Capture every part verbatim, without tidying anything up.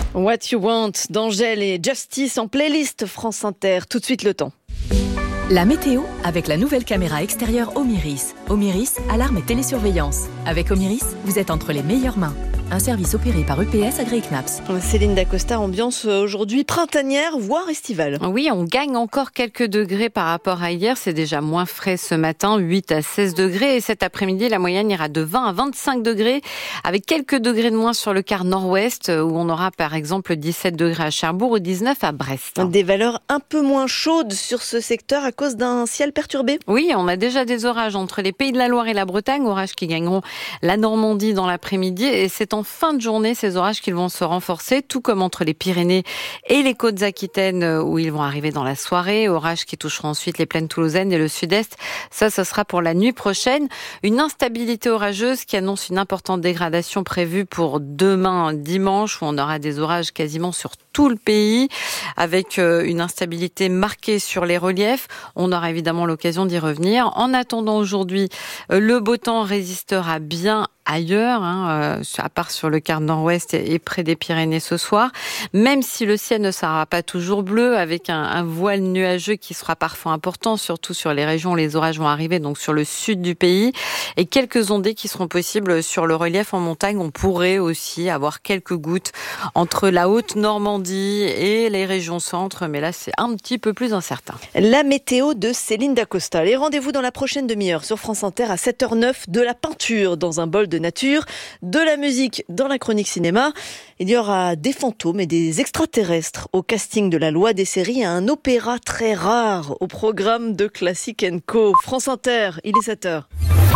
What You Want d'Angèle et Justice en playlist France Inter. Tout de suite le temps. La météo avec la nouvelle caméra extérieure Omiris. Omiris, alarme et télésurveillance. Avec Omiris, vous êtes entre les meilleures mains. Un service opéré par U P S agréé C N A P S. Céline Dacosta, ambiance aujourd'hui printanière, voire estivale. Oui, on gagne encore quelques degrés par rapport à hier. C'est déjà moins frais ce matin, huit à seize degrés. Et cet après-midi, la moyenne ira de vingt à vingt-cinq degrés, avec quelques degrés de moins sur le quart nord-ouest, où on aura par exemple dix-sept degrés à Cherbourg ou dix-neuf à Brest. Des valeurs un peu moins chaudes sur ce secteur à cause d'un ciel perturbé. Oui, on a déjà des orages entre les Pays de la Loire et la Bretagne, orages qui gagneront la Normandie dans l'après-midi. Et c'est en En fin de journée, ces orages qui vont se renforcer, tout comme entre les Pyrénées et les Côtes-Aquitaines où ils vont arriver dans la soirée. Orages qui toucheront ensuite les plaines toulousaines et le sud-est. Ça, ce sera pour la nuit prochaine. Une instabilité orageuse qui annonce une importante dégradation prévue pour demain dimanche où on aura des orages quasiment sur tout le pays avec une instabilité marquée sur les reliefs. On aura évidemment l'occasion d'y revenir. En attendant aujourd'hui, le beau temps résistera bien ailleurs, hein, à part sur le quart nord-ouest et près des Pyrénées ce soir, même si le ciel ne sera pas toujours bleu, avec un, un voile nuageux qui sera parfois important, surtout sur les régions où les orages vont arriver, donc sur le sud du pays, et quelques ondées qui seront possibles sur le relief en montagne. On pourrait aussi avoir quelques gouttes entre la Haute-Normandie et les régions centres, mais là c'est un petit peu plus incertain. La météo de Céline Dacosta. Les rendez-vous dans la prochaine demi-heure sur France Inter à sept heures neuf, de la peinture dans un bol de nature, de la musique dans la chronique cinéma. Il y aura des fantômes et des extraterrestres au casting de La Loi des séries et un opéra très rare au programme de Classic and Co. France Inter, il est sept heures.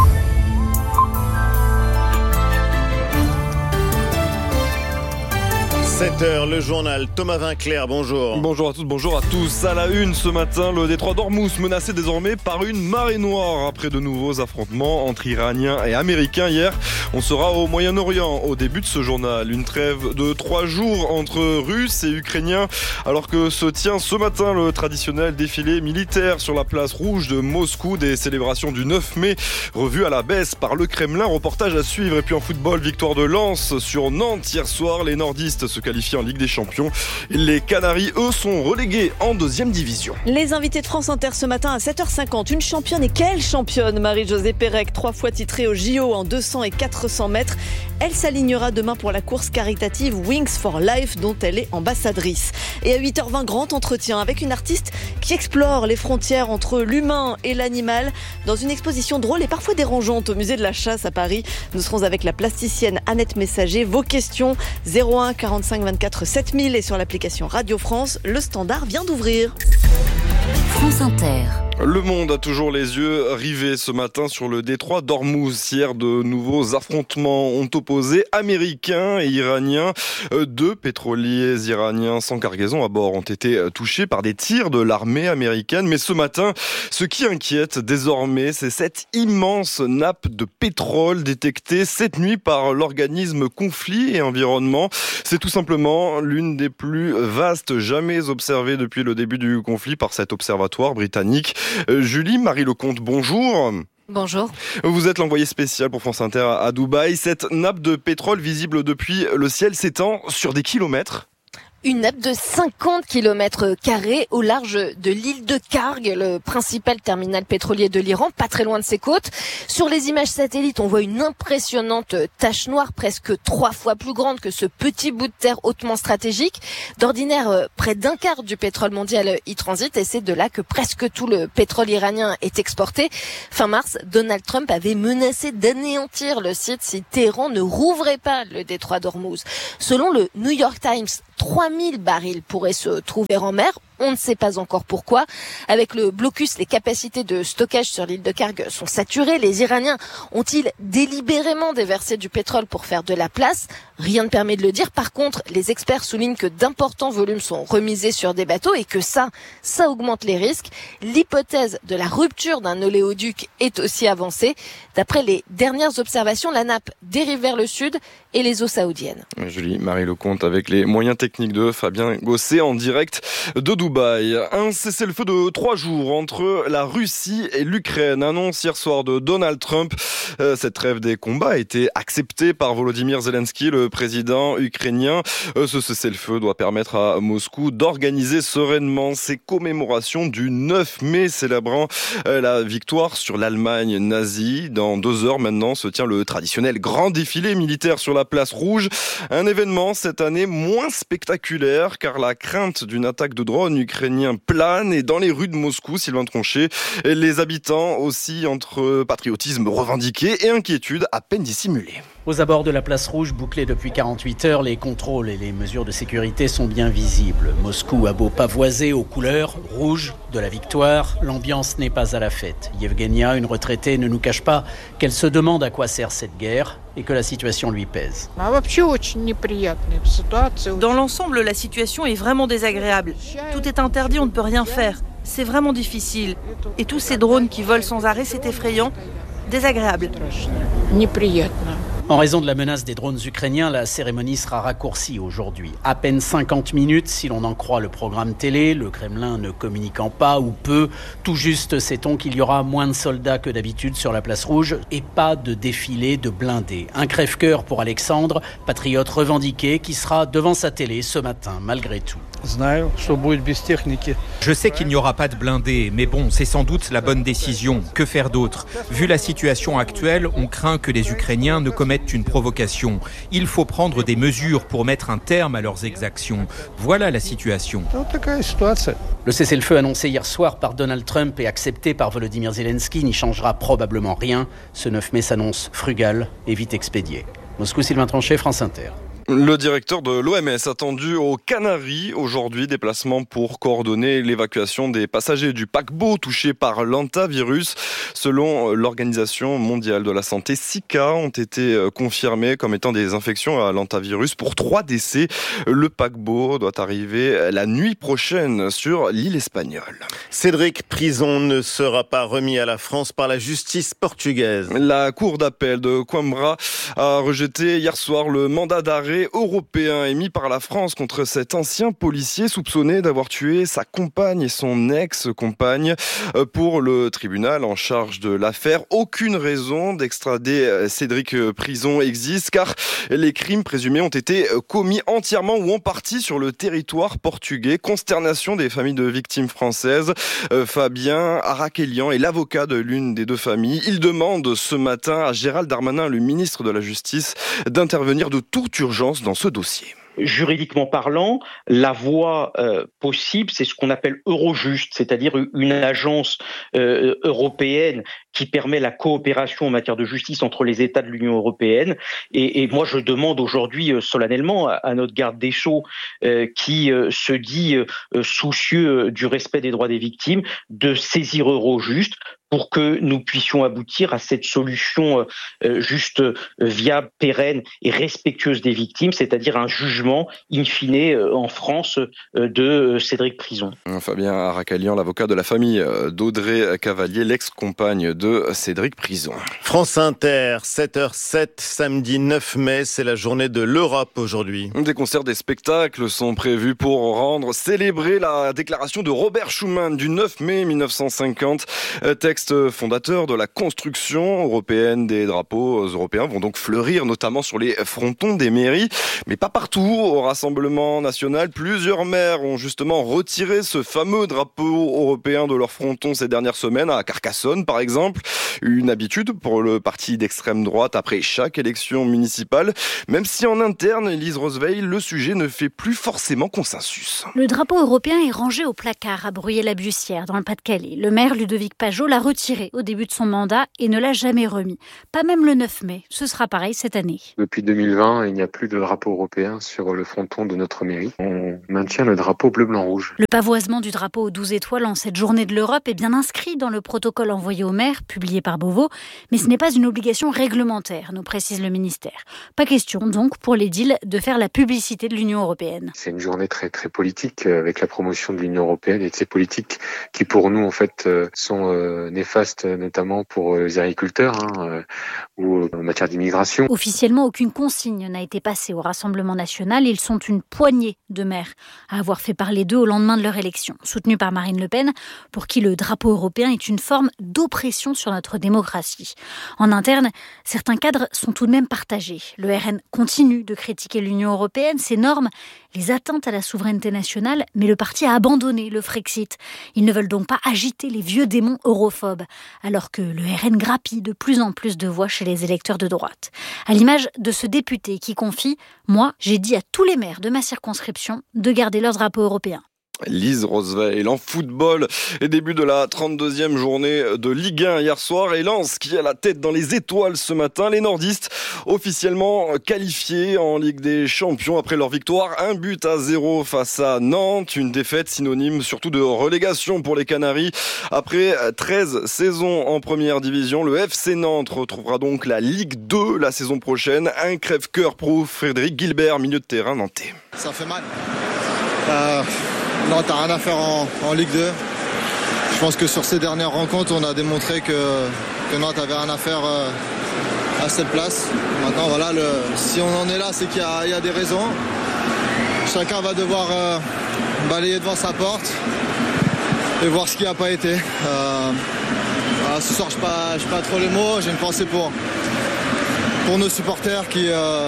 sept heures, le journal. Thomas Vinclair, bonjour. Bonjour à toutes, bonjour à tous. À la une ce matin, le détroit d'Ormuz menacé désormais par une marée noire après de nouveaux affrontements entre Iraniens et Américains. Hier, on sera au Moyen-Orient au début de ce journal. Une trêve de trois jours entre Russes et Ukrainiens alors que se tient ce matin le traditionnel défilé militaire sur la place rouge de Moscou. Des célébrations du neuf mai revues à la baisse par le Kremlin. Reportage à suivre. Et puis en football, victoire de Lens sur Nantes hier soir. Les nordistes se qualifiés en Ligue des Champions. Les Canaries, eux, sont relégués en deuxième division. Les invités de France Inter ce matin à sept heures cinquante. Une championne, et quelle championne, Marie-Josée Pérec, trois fois titrée au J O en deux cents et quatre cents mètres. Elle s'alignera demain pour la course caritative Wings for Life dont elle est ambassadrice. Et à huit heures vingt, grand entretien avec une artiste qui explore les frontières entre l'humain et l'animal dans une exposition drôle et parfois dérangeante au musée de la Chasse à Paris. Nous serons avec la plasticienne Annette Messager. Vos questions zéro un quarante-cinq vingt-quatre sept mille et sur l'application Radio France. Le standard vient d'ouvrir. France Inter. Le Monde a toujours les yeux rivés ce matin sur le détroit d'Ormuz. Hier, de nouveaux affrontements ont opposé Américains et Iraniens. Deux pétroliers iraniens sans cargaison à bord ont été touchés par des tirs de l'armée américaine. Mais ce matin, ce qui inquiète désormais, c'est cette immense nappe de pétrole détectée cette nuit par l'organisme Conflits et Environnement. C'est tout simplement l'une des plus vastes jamais observées depuis le début du conflit par cet observatoire britannique. Euh, Julie Marie-Lecomte, bonjour. Bonjour. Vous êtes l'envoyé spécial pour France Inter à Dubaï. Cette nappe de pétrole visible depuis le ciel s'étend sur des kilomètres. Une nappe de cinquante kilomètres carrés au large de l'île de Karg, le principal terminal pétrolier de l'Iran, pas très loin de ses côtes. Sur les images satellites, on voit une impressionnante tache noire, presque trois fois plus grande que ce petit bout de terre hautement stratégique. D'ordinaire, près d'un quart du pétrole mondial y transite et c'est de là que presque tout le pétrole iranien est exporté. Fin mars, Donald Trump avait menacé d'anéantir le site si Téhéran ne rouvrait pas le détroit d'Ormuz. Selon le New York Times, trois mille barils pourraient se trouver en mer. On ne sait pas encore pourquoi. Avec le blocus, les capacités de stockage sur l'île de Karg sont saturées. Les Iraniens ont-ils délibérément déversé du pétrole pour faire de la place ? Rien ne permet de le dire. Par contre, les experts soulignent que d'importants volumes sont remisés sur des bateaux et que ça, ça augmente les risques. L'hypothèse de la rupture d'un oléoduc est aussi avancée. D'après les dernières observations, la nappe dérive vers le sud et les eaux saoudiennes. Julie Marie-Lecomte avec les moyens techniques de Fabien Gosset en direct de Dubaï. Dubaï. Un cessez-le-feu de trois jours entre la Russie et l'Ukraine. Annonce hier soir de Donald Trump. Euh, cette trêve des combats a été acceptée par Volodymyr Zelensky, le président ukrainien. Euh, ce cessez-le-feu doit permettre à Moscou d'organiser sereinement ses commémorations du neuf mai, célébrant euh, la victoire sur l'Allemagne nazie. Dans deux heures maintenant se tient le traditionnel grand défilé militaire sur la place Rouge. Un événement cette année moins spectaculaire car la crainte d'une attaque de drone ukrainien plane et dans les rues de Moscou, Sylvain Tronchet, les habitants aussi entre patriotisme revendiqué et inquiétude à peine dissimulée. Aux abords de la place Rouge, bouclée depuis quarante-huit heures, les contrôles et les mesures de sécurité sont bien visibles. Moscou a beau pavoiser aux couleurs rouges de la victoire, l'ambiance n'est pas à la fête. Yevgenia, une retraitée, ne nous cache pas qu'elle se demande à quoi sert cette guerre et que la situation lui pèse. Dans l'ensemble, la situation est vraiment désagréable. Tout est interdit, on ne peut rien faire. C'est vraiment difficile. Et tous ces drones qui volent sans arrêt, c'est effrayant, désagréable. En raison de la menace des drones ukrainiens, la cérémonie sera raccourcie aujourd'hui. À peine cinquante minutes, si l'on en croit le programme télé, le Kremlin ne communiquant pas ou peu. Tout juste sait-on qu'il y aura moins de soldats que d'habitude sur la place Rouge et pas de défilé de blindés. Un crève-cœur pour Alexandre, patriote revendiqué, qui sera devant sa télé ce matin, malgré tout. Je sais qu'il n'y aura pas de blindés, mais bon, c'est sans doute la bonne décision. Que faire d'autre ? Vu la situation actuelle, on craint que les Ukrainiens ne commettent une provocation. Il faut prendre des mesures pour mettre un terme à leurs exactions. Voilà la situation. Le cessez-le-feu annoncé hier soir par Donald Trump et accepté par Volodymyr Zelensky n'y changera probablement rien. Ce neuf mai s'annonce frugal et vite expédié. Moscou, Sylvain Tronchet, France Inter. Le directeur de l'O M S attendu aux Canaries aujourd'hui, déplacement pour coordonner l'évacuation des passagers du paquebot touchés par l'hantavirus. Selon l'Organisation mondiale de la santé, six cas ont été confirmés comme étant des infections à l'hantavirus pour trois décès. Le paquebot doit arriver la nuit prochaine sur l'île espagnole. Cédric Prison ne sera pas remis à la France par la justice portugaise. La cour d'appel de Coimbra a rejeté hier soir le mandat d'arrêt européen émis par la France contre cet ancien policier soupçonné d'avoir tué sa compagne et son ex-compagne. Pour le tribunal en charge de l'affaire, aucune raison d'extrader Cédric Prison existe car les crimes présumés ont été commis entièrement ou en partie sur le territoire portugais. Consternation des familles de victimes françaises. Fabien Araquelian est l'avocat de l'une des deux familles. Il demande ce matin à Gérald Darmanin, le ministre de la Justice, d'intervenir de toute urgence dans ce dossier. Juridiquement parlant, la voie euh, possible, c'est ce qu'on appelle Eurojust, c'est-à-dire une agence euh, européenne qui permet la coopération en matière de justice entre les États de l'Union européenne. Et, et moi, je demande aujourd'hui euh, solennellement à, à notre garde des Sceaux, euh, qui euh, se dit euh, soucieux du respect des droits des victimes, de saisir Eurojust pour que nous puissions aboutir à cette solution euh, juste, euh, viable, pérenne et respectueuse des victimes, c'est-à-dire un jugement in fine euh, en France euh, de euh, Cédric Prison. Fabien Araquelian, l'avocat de la famille d'Audrey Cavalier, l'ex-compagne de Cédric Prison. France Inter, sept heures sept, samedi neuf mai, c'est la journée de l'Europe aujourd'hui. Des concerts, des spectacles sont prévus pour rendre célébrer la déclaration de Robert Schuman du neuf mai mille neuf cent cinquante. Texte fondateur de la construction européenne. Des drapeaux européens vont donc fleurir, notamment sur les frontons des mairies, mais pas partout. Au Rassemblement national, plusieurs maires ont justement retiré ce fameux drapeau européen de leur fronton ces dernières semaines, à Carcassonne par exemple. Une habitude pour le parti d'extrême droite après chaque élection municipale, même si en interne, Élise Roosevelt, le sujet ne fait plus forcément consensus. Le drapeau européen est rangé au placard à Bruyères-la-Bussière, dans le Pas-de-Calais. Le maire Ludovic Pajot l'a retiré au début de son mandat et ne l'a jamais remis. Pas même le neuf mai. Ce sera pareil cette année. Depuis deux mille vingt, il n'y a plus de drapeau européen sur le fronton de notre mairie. On maintient le drapeau bleu-blanc-rouge. Le pavoisement du drapeau aux douze étoiles en cette journée de l'Europe est bien inscrit dans le protocole envoyé au maire, publié par Beauvau, mais ce n'est pas une obligation réglementaire, nous précise le ministère. Pas question donc pour l'édile de faire la publicité de l'Union européenne. C'est une journée très très politique avec la promotion de l'Union européenne et de ces politiques qui pour nous en fait sont euh, néfaste notamment pour les agriculteurs hein, ou en matière d'immigration. Officiellement, aucune consigne n'a été passée au Rassemblement national. Ils sont une poignée de maires à avoir fait parler d'eux au lendemain de leur élection, soutenus par Marine Le Pen, pour qui le drapeau européen est une forme d'oppression sur notre démocratie. En interne, certains cadres sont tout de même partagés. Le R N continue de critiquer l'Union européenne, ses normes, les atteintes à la souveraineté nationale, mais le parti a abandonné le Frexit. Ils ne veulent donc pas agiter les vieux démons europhobes, alors que le R N grappille de plus en plus de voix chez les électeurs de droite. À l'image de ce député qui confie « Moi, j'ai dit à tous les maires de ma circonscription de garder leur drapeau européen ». Lise Roosevelt en football et début de la trente-deuxième journée de Ligue un hier soir et Lens qui a la tête dans les étoiles ce matin. Les nordistes officiellement qualifiés en Ligue des Champions après leur victoire un but à zéro face à Nantes. Une défaite synonyme surtout de relégation pour les Canaries. Après treize saisons en première division, le F C Nantes retrouvera donc la Ligue deux la saison prochaine. Un crève-cœur pour Frédéric Guilbert, milieu de terrain nantais. Ça fait mal. Euh... Nantes n'a rien à faire en, en Ligue deux. Je pense que sur ces dernières rencontres, on a démontré que, que Nantes avait rien à faire euh, à cette place. Maintenant, voilà, le, si on en est là, c'est qu'il y a, il y a des raisons. Chacun va devoir euh, balayer devant sa porte et voir ce qui n'a pas été. Euh, voilà, ce soir, je n'ai pas, pas trop les mots. J'ai une pensée pour, pour nos supporters qui, euh,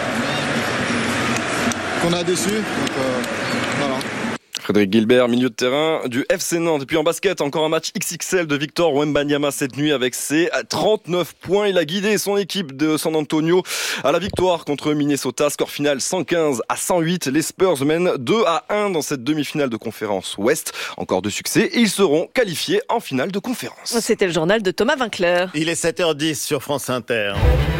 qu'on a déçus. Donc, euh, voilà. Frédéric Guilbert, milieu de terrain du F C Nantes. Et puis en basket, encore un match X X L de Victor Wembanyama cette nuit avec ses trente-neuf points. Il a guidé son équipe de San Antonio à la victoire contre Minnesota. Score final cent quinze à cent huit. Les Spurs mènent deux à un dans cette demi-finale de conférence Ouest. Encore de succès et ils seront qualifiés en finale de conférence. C'était le journal de Thomas Winkler. Il est sept heures dix sur France Inter.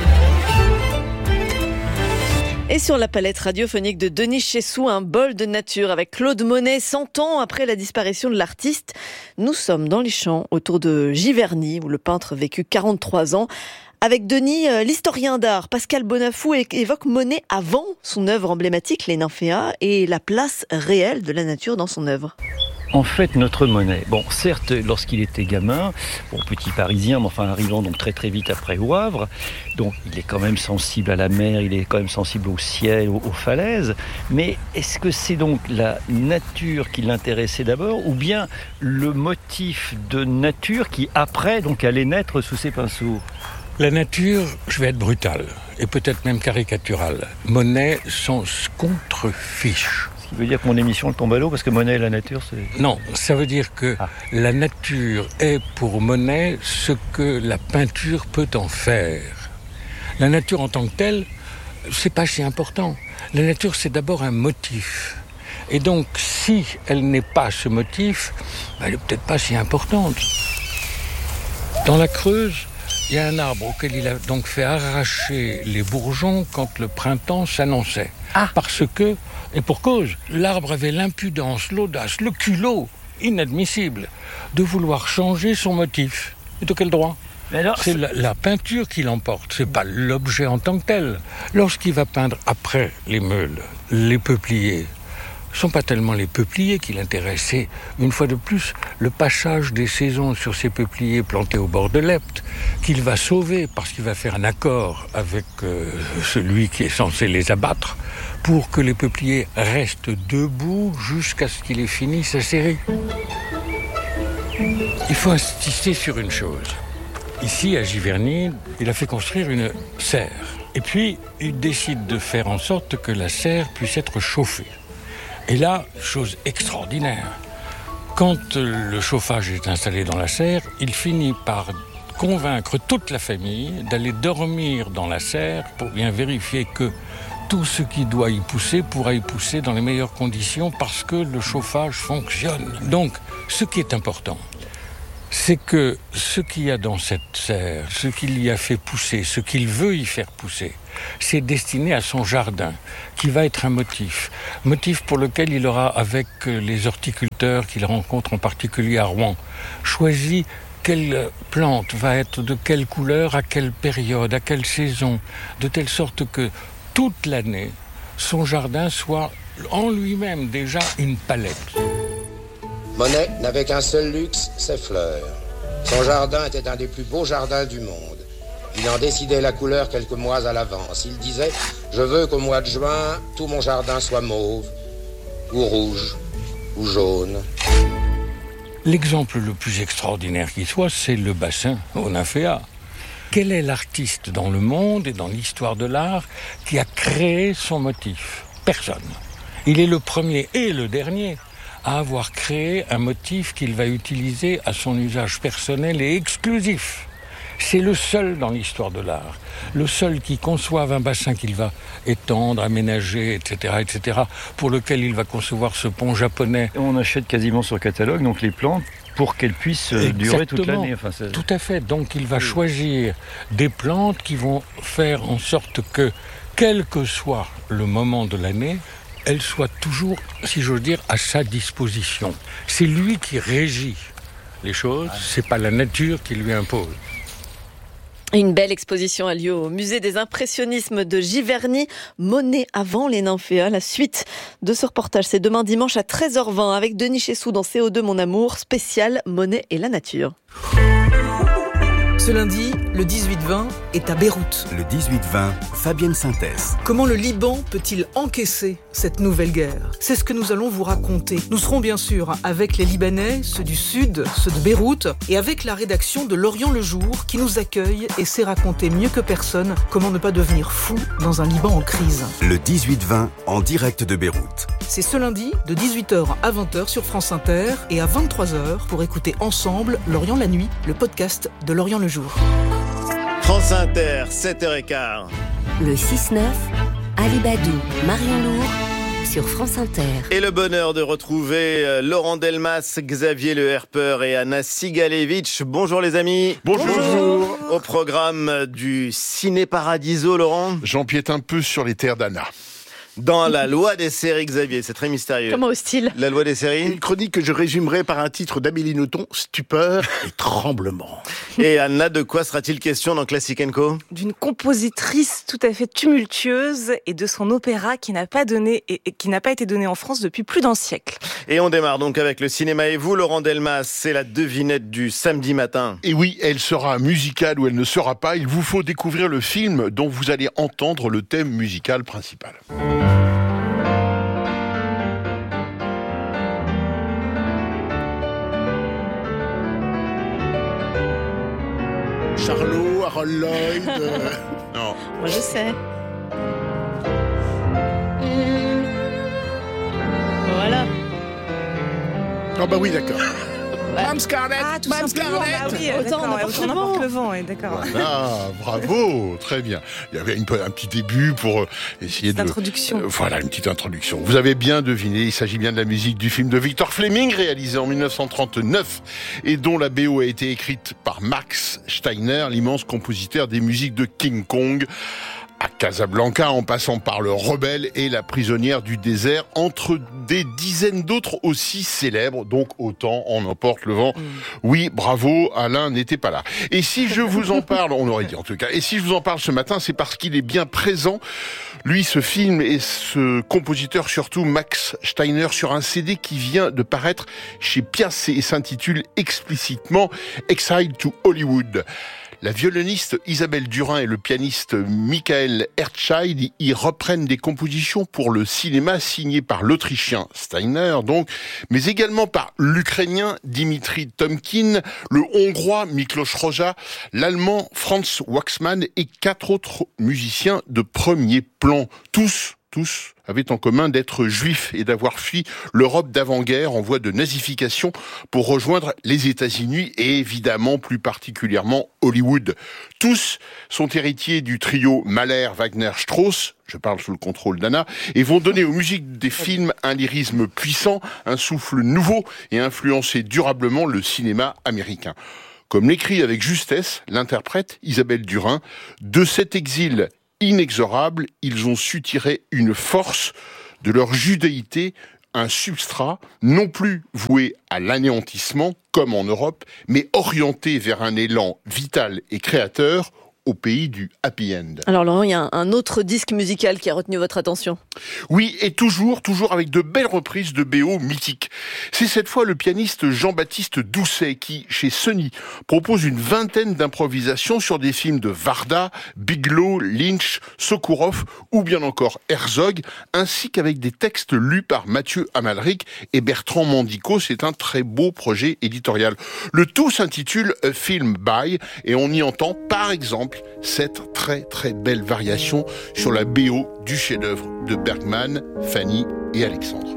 Et sur la palette radiophonique de Denis Chessou, un bol de nature avec Claude Monet, cent ans après la disparition de l'artiste. Nous sommes dans les champs autour de Giverny, où le peintre vécut quarante-trois ans. Avec Denis, l'historien d'art Pascal Bonafou évoque Monet avant son œuvre emblématique, les Nymphéas, et la place réelle de la nature dans son œuvre. En fait, notre Monet, bon, certes, lorsqu'il était gamin, bon, petit Parisien, mais enfin arrivant donc très très vite après au Havre, donc il est quand même sensible à la mer, il est quand même sensible au ciel, aux, aux falaises, mais est-ce que c'est donc la nature qui l'intéressait d'abord, ou bien le motif de nature qui après donc allait naître sous ses pinceaux ? La nature, je vais être brutal, et peut-être même caricatural. Monet s'en contrefiche. Ce qui veut dire que mon émission elle tombe à l'eau parce que Monet et la nature, c'est... Non, ça veut dire que ah. la nature est pour Monet ce que la peinture peut en faire. La nature en tant que telle, c'est pas si important. La nature, c'est d'abord un motif. Et donc, si elle n'est pas ce motif, ben, elle n'est peut-être pas si importante. Dans la Creuse, il y a un arbre auquel il a donc fait arracher les bourgeons quand le printemps s'annonçait. Ah. Parce que, et pour cause, l'arbre avait l'impudence, l'audace, le culot inadmissible de vouloir changer son motif. Et de quel droit ? Alors, c'est la, la peinture qui l'emporte, c'est pas l'objet en tant que tel. Lorsqu'il va peindre après les meules, les peupliers, ce ne sont pas tellement les peupliers qui l'intéressent, c'est, une fois de plus, le passage des saisons sur ces peupliers plantés au bord de l'Epte, qu'il va sauver parce qu'il va faire un accord avec euh, celui qui est censé les abattre, pour que les peupliers restent debout jusqu'à ce qu'il ait fini sa série. Il faut insister sur une chose. Ici, à Giverny, il a fait construire une serre. Et puis, il décide de faire en sorte que la serre puisse être chauffée. Et là, chose extraordinaire, quand le chauffage est installé dans la serre, il finit par convaincre toute la famille d'aller dormir dans la serre pour bien vérifier que tout ce qui doit y pousser pourra y pousser dans les meilleures conditions parce que le chauffage fonctionne. Donc, ce qui est important, c'est que ce qu'il y a dans cette serre, ce qu'il y a fait pousser, ce qu'il veut y faire pousser, c'est destiné à son jardin, qui va être un motif. Motif pour lequel il aura, avec les horticulteurs qu'il rencontre en particulier à Rouen, choisi quelle plante va être de quelle couleur, à quelle période, à quelle saison, de telle sorte que toute l'année, son jardin soit en lui-même déjà une palette. Monet n'avait qu'un seul luxe, ses fleurs. Son jardin était un des plus beaux jardins du monde. Il en décidait la couleur quelques mois à l'avance. Il disait « Je veux qu'au mois de juin, tout mon jardin soit mauve, ou rouge, ou jaune. » L'exemple le plus extraordinaire qui soit, c'est le bassin au Nymphéa. Quel est l'artiste dans le monde et dans l'histoire de l'art qui a créé son motif ? Personne. Il est le premier et le dernier à avoir créé un motif qu'il va utiliser à son usage personnel et exclusif. C'est le seul dans l'histoire de l'art, le seul qui conçoive un bassin qu'il va étendre, aménager, et cetera, et cetera, pour lequel il va concevoir ce pont japonais. On achète quasiment sur catalogue donc les plantes pour qu'elles puissent Exactement. durer toute l'année. Enfin, c'est... Tout à fait. Donc il va choisir des plantes qui vont faire en sorte que, quel que soit le moment de l'année, elles soient toujours, si j'ose dire, à sa disposition. C'est lui qui régit les choses, c'est pas la nature qui lui impose. Une belle exposition a lieu au musée des impressionnismes de Giverny, Monet avant les Nymphéas. La suite de ce reportage, c'est demain dimanche à treize heures vingt avec Denis Chessou dans C O deux Mon Amour, spécial Monet et la nature. Ce lundi, le dix-huit vingt est à Beyrouth. Le dix-huit vingt, Fabienne Synthèse. Comment le Liban peut-il encaisser cette nouvelle guerre ? C'est ce que nous allons vous raconter. Nous serons bien sûr avec les Libanais, ceux du Sud, ceux de Beyrouth, et avec la rédaction de L'Orient le Jour qui nous accueille et sait raconter mieux que personne comment ne pas devenir fou dans un Liban en crise. Le dix-huit vingt, en direct de Beyrouth. C'est ce lundi, de dix-huit heures à vingt heures sur France Inter et à vingt-trois heures pour écouter ensemble L'Orient la nuit, le podcast de L'Orient le Jour. France Inter, sept heures quinze. Le six neuf, Ali Badou, Marion Lourd, sur France Inter. Et le bonheur de retrouver Laurent Delmas, Xavier Le Herper et Anna Sigalevitch. Bonjour les amis. Bonjour. Bonjour. Au programme du Ciné Paradiso, Laurent. J'empiète un peu sur les terres d'Anna. Dans la loi des séries, Xavier, c'est très mystérieux. Comment hostile. La loi des séries. Une chronique que je résumerai par un titre d'Amélie Nothomb, Stupeur et tremblement. Et Anna, de quoi sera-t-il question dans Classic and Co ? D'une compositrice tout à fait tumultueuse et de son opéra qui n'a pas donné et qui n'a pas été donné en France depuis plus d'un siècle. Et on démarre donc avec le cinéma et vous, Laurent Delmas, c'est la devinette du samedi matin. Et oui, elle sera musicale ou elle ne sera pas. Il vous faut découvrir le film dont vous allez entendre le thème musical principal. Charlot, Harold Lloyd... Euh... Non. Moi je sais. Voilà. Ah bah oui, d'accord. Mme Scarlett, ah, Mme Scarlett. Ah oui, autant on emporte le vent, ouais, d'accord. Voilà, bravo, très bien. Il y avait une, un petit début pour essayer de... Introduction. Euh, voilà, une petite introduction. Vous avez bien deviné, il s'agit bien de la musique du film de Victor Fleming, réalisé en dix-neuf cent trente-neuf, et dont la B O a été écrite par Max Steiner, l'immense compositeur des musiques de King Kong, à Casablanca, en passant par Le Rebelle et La Prisonnière du désert, entre des dizaines d'autres aussi célèbres, donc autant on emporte le vent. Mmh. Oui, bravo, Alain n'était pas là. Et si je vous en parle, on aurait dit en tout cas, et si je vous en parle ce matin, c'est parce qu'il est bien présent, lui, ce film et ce compositeur, surtout Max Steiner, sur un C D qui vient de paraître chez Piaf et s'intitule explicitement Exile to Hollywood. La violoniste Isabelle Durin et le pianiste Michael Herzscheid y reprennent des compositions pour le cinéma signées par l'Autrichien Steiner, donc, mais également par l'Ukrainien Dimitri Tomkin, le Hongrois Miklos Rozsa, l'Allemand Franz Waxman et quatre autres musiciens de premier plan. Tous tous avaient en commun d'être juifs et d'avoir fui l'Europe d'avant-guerre en voie de nazification pour rejoindre les États-Unis et évidemment plus particulièrement Hollywood. Tous sont héritiers du trio Mahler-Wagner-Strauss, je parle sous le contrôle d'Anna, et vont donner aux musiques des films un lyrisme puissant, un souffle nouveau et influencer durablement le cinéma américain. Comme l'écrit avec justesse l'interprète Isabelle Durin, de cet exil inexorables, ils ont su tirer une force de leur judéité, un substrat non plus voué à l'anéantissement, comme en Europe, mais orienté vers un élan vital et créateur, au pays du happy end. Alors Laurent, il y a un autre disque musical qui a retenu votre attention. Oui, et toujours, toujours avec de belles reprises de B O mythiques. C'est cette fois le pianiste Jean-Baptiste Doucet qui, chez Sony, propose une vingtaine d'improvisations sur des films de Varda, Bigelow, Lynch, Sokourov ou bien encore Herzog, ainsi qu'avec des textes lus par Mathieu Amalric et Bertrand Mandico. C'est un très beau projet éditorial. Le tout s'intitule A Film By et on y entend par exemple cette très très belle variation sur la B O du chef-d'œuvre de Bergman, Fanny et Alexandre.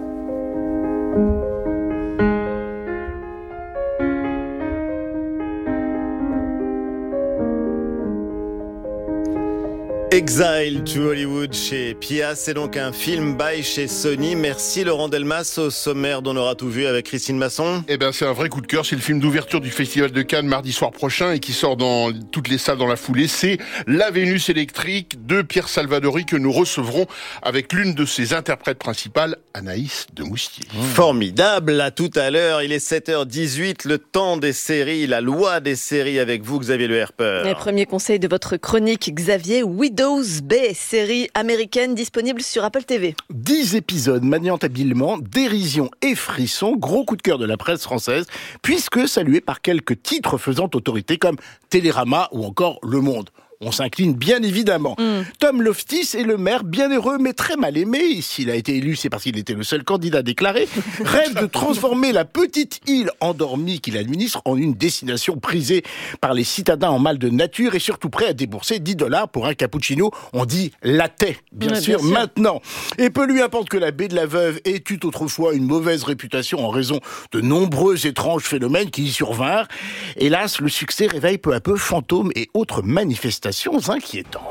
Exile to Hollywood chez Pia, c'est donc un film by chez Sony. Merci Laurent Delmas. Au sommaire d'On aura tout vu avec Christine Masson. Eh ben c'est un vrai coup de cœur, c'est le film d'ouverture du Festival de Cannes mardi soir prochain et qui sort dans toutes les salles dans la foulée. C'est La Vénus électrique de Pierre Salvadori que nous recevrons avec l'une de ses interprètes principales, Anaïs de Moustier. Mmh. Formidable, à tout à l'heure, il est sept heures dix-huit, le temps des séries, la loi des séries avec vous Xavier Le Herper. Les premiers conseils de votre chronique Xavier, Widow's Bay, série américaine disponible sur Apple T V. Dix épisodes maniant habilement dérision et frisson, gros coup de cœur de la presse française, puisque salué par quelques titres faisant autorité comme Télérama ou encore Le Monde. On s'incline bien évidemment. Mm. Tom Loftis est le maire bien heureux mais très mal aimé. S'il a été élu, c'est parce qu'il était le seul candidat déclaré. Rêve de transformer la petite île endormie qu'il administre en une destination prisée par les citadins en mal de nature et surtout prêt à débourser dix dollars pour un cappuccino. On dit latte, bien, ouais, sûr, bien sûr, maintenant. Et peu lui importe que la baie de la Veuve ait eu autrefois une mauvaise réputation en raison de nombreux étranges phénomènes qui y survinrent. Hélas, le succès réveille peu à peu fantômes et autres manifestations inquiétantes.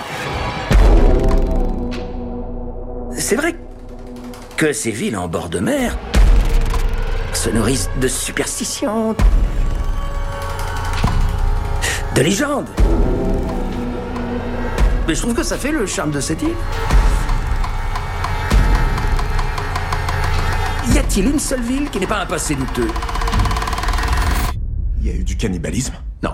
C'est vrai que ces villes en bord de mer se nourrissent de superstitions, de légendes. Mais je trouve que ça fait le charme de cette île. Y a-t-il une seule ville qui n'ait pas un passé douteux? Il y a eu du cannibalisme? Non.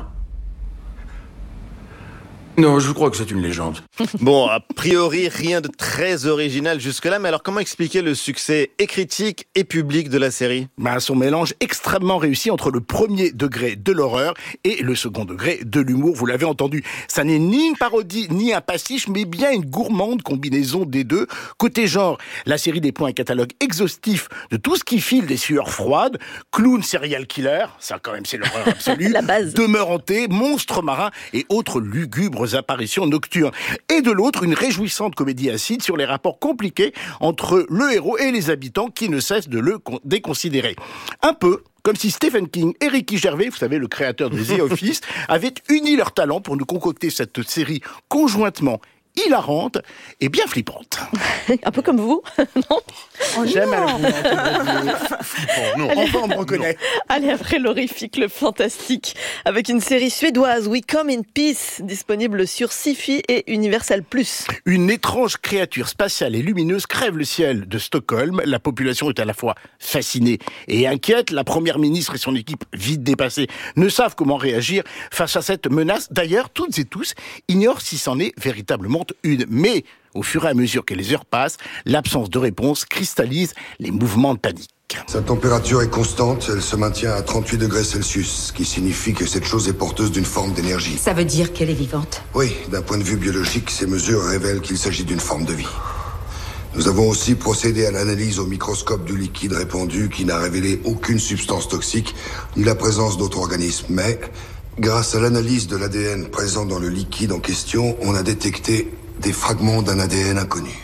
Non, je crois que c'est une légende. Bon, a priori, rien de très original jusque-là, mais alors comment expliquer le succès et critique et public de la série? Bah, son mélange extrêmement réussi entre le premier degré de l'horreur et le second degré de l'humour, vous l'avez entendu. Ça n'est ni une parodie, ni un pastiche, mais bien une gourmande combinaison des deux. Côté genre, la série déploie un catalogue exhaustif de tout ce qui file des sueurs froides, clown serial killer, ça quand même c'est l'horreur absolue, la base, demeure hantée, monstres marins et autres lugubres apparitions nocturnes. Et de l'autre, une réjouissante comédie acide sur les rapports compliqués entre le héros et les habitants qui ne cessent de le déconsidérer. Un peu comme si Stephen King et Ricky Gervais, vous savez, le créateur de The Office, avaient uni leurs talents pour nous concocter cette série conjointement hilarante et bien flippante. Un peu comme vous, non? Oh, j'aime alors flippant. Non, allez, enfin on me reconnaît. Allez, après l'horrifique, le fantastique, avec une série suédoise, We Come in Peace, disponible sur Syfy et Universal plus. Une étrange créature spatiale et lumineuse crève le ciel de Stockholm. La population est à la fois fascinée et inquiète. La première ministre et son équipe, vite dépassées, ne savent comment réagir face à cette menace. D'ailleurs, toutes et tous ignorent si c'en est véritablement une. Mais, au fur et à mesure que les heures passent, l'absence de réponse cristallise les mouvements de panique. Sa température est constante, elle se maintient à trente-huit degrés Celsius, ce qui signifie que cette chose est porteuse d'une forme d'énergie. Ça veut dire qu'elle est vivante? Oui, d'un point de vue biologique, ces mesures révèlent qu'il s'agit d'une forme de vie. Nous avons aussi procédé à l'analyse au microscope du liquide répandu qui n'a révélé aucune substance toxique, ni la présence d'autres organismes, mais... grâce à l'analyse de l'A D N présent dans le liquide en question, on a détecté des fragments d'un A D N inconnu.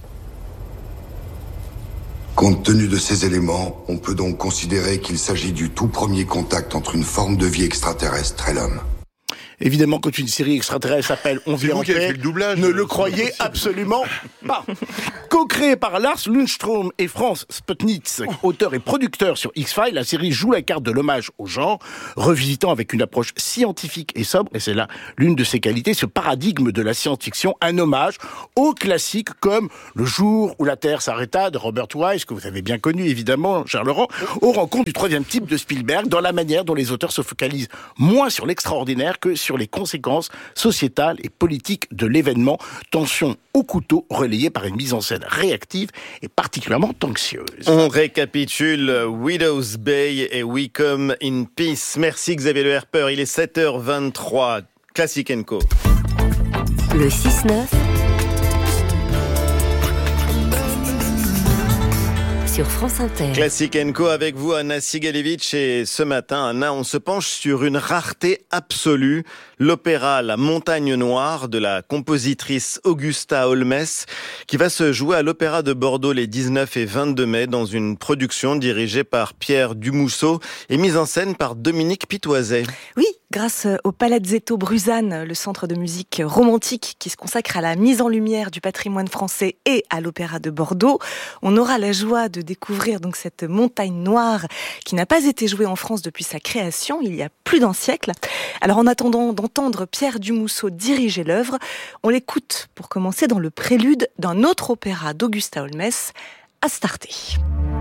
Compte tenu de ces éléments, on peut donc considérer qu'il s'agit du tout premier contact entre une forme de vie extraterrestre et l'homme. Évidemment, quand une série extraterrestre s'appelle On vit en paix, le doublage, ne le croyez absolument pas. Co-créée par Lars Lundström et Franz Spotnitz, auteur et producteur sur X-Files, la série joue la carte de l'hommage au genre, revisitant avec une approche scientifique et sobre, et c'est là l'une de ses qualités, ce paradigme de la science-fiction, un hommage aux classiques comme Le jour où la Terre s'arrêta de Robert Wise, que vous avez bien connu évidemment, cher Laurent, aux rencontres du troisième type de Spielberg, dans la manière dont les auteurs se focalisent moins sur l'extraordinaire que sur sur les conséquences sociétales et politiques de l'événement. Tension au couteau relayée par une mise en scène réactive et particulièrement anxieuse. On récapitule Widow's Bay et We Come in Peace. Merci Xavier Le Herper, il est sept heures vingt-trois. Classic and Co. Le six neuf sur France Inter. Classic and Co avec vous, Anna Sigalevitch. Et ce matin, Anna, on se penche sur une rareté absolue. L'opéra La Montagne Noire de la compositrice Augusta Holmes, qui va se jouer à l'Opéra de Bordeaux les dix-neuf et vingt-deux mai dans une production dirigée par Pierre Dumousseau et mise en scène par Dominique Pitoiset. Oui, grâce au Palazzetto Bruzane, le centre de musique romantique qui se consacre à la mise en lumière du patrimoine français et à l'Opéra de Bordeaux, on aura la joie de découvrir donc cette montagne noire qui n'a pas été jouée en France depuis sa création il y a plus d'un siècle. Alors en attendant d'entendre Pierre Dumousseau diriger l'œuvre, on l'écoute pour commencer dans le prélude d'un autre opéra d'Augusta Holmes, Astarté.